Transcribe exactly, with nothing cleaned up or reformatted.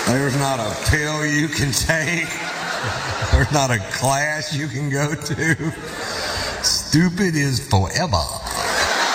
There's not a pill you can take. There's not a class you can go to. Stupid is forever.